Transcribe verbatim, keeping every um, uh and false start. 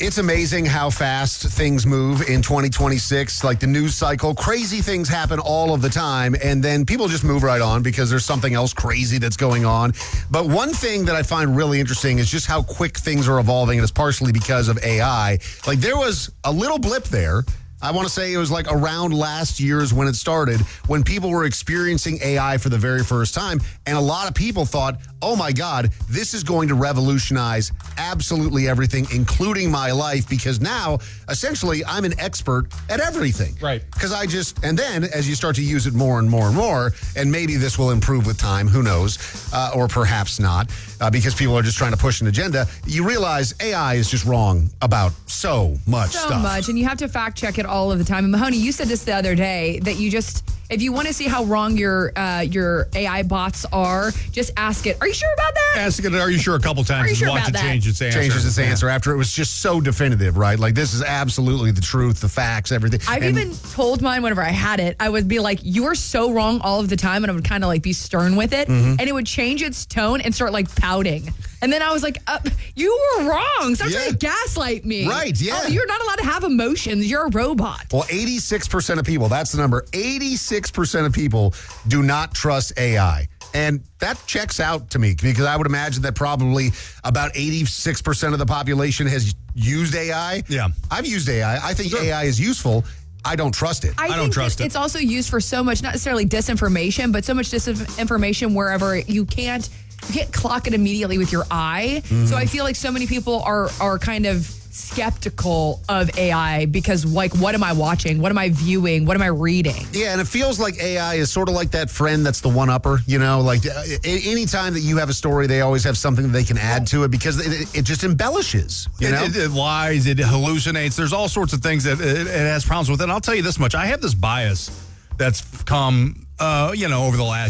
It's amazing how fast things move in twenty twenty-six. Like the news cycle, crazy things happen all of the time, and then people just move right on because there's something else crazy that's going on. But one thing that I find really interesting is just how quick things are evolving, and it's partially because of A I. Like there was a little blip there. I want to say it was like around last year's when it started, when people were experiencing A I for the very first time. And a lot of people thought, oh my God, this is going to revolutionize absolutely everything, including my life, because now, essentially, I'm an expert at everything. Right. Because I just, and then as you start to use it more and more and more, and maybe this will improve with time, who knows, uh, or perhaps not, uh, because people are just trying to push an agenda, you realize A I is just wrong about so much so stuff. So much, and you have to fact check it all of the time. And Mahoney, you said this the other day, that you just, if you want to see how wrong your uh, your A I bots are, just ask it, are you sure about that? Ask it, are you sure a couple times? Are you sure Watch about it that? change its answer. Changes its answer after it was just so definitive, right? Like, this is absolutely the truth, the facts, everything. I've And- even told mine whenever I had it, I would be like, you're so wrong all of the time, and I would kind of like be stern with it, Mm-hmm. and it would change its tone and start like pouting. And then I was like, uh, you were wrong. Stop Yeah. trying to gaslight me. Right, yeah. Oh, you're not allowed to have emotions. You're a robot. Well, eighty-six percent of people, that's the number, eighty-six percent of people do not trust A I. And that checks out to me, because I would imagine that probably about eighty-six percent of the population has used A I. Yeah. I've used A I. I think A I is useful. I don't trust it. I, don't think trust that it. It's also used for so much, not necessarily disinformation, but so much disinformation wherever you can't you can't clock it immediately with your eye. Mm-hmm. So I feel like so many people are are kind of skeptical of A I because, like, what am I watching? What am I viewing? What am I reading? Yeah, and it feels like A I is sort of like that friend that's the one-upper, you know? Like, uh, a- anytime that you have a story, they always have something that they can add to it, because it, it just embellishes, you know? It, it, it lies, it hallucinates. There's all sorts of things that it, it has problems with. And I'll tell you this much. I have this bias that's come, uh, you know, over the last